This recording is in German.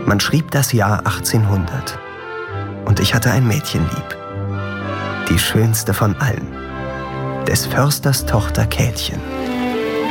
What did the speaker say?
Man schrieb das Jahr 1800 und ich hatte ein Mädchen lieb. Die schönste von allen, des Försters Tochter Käthchen.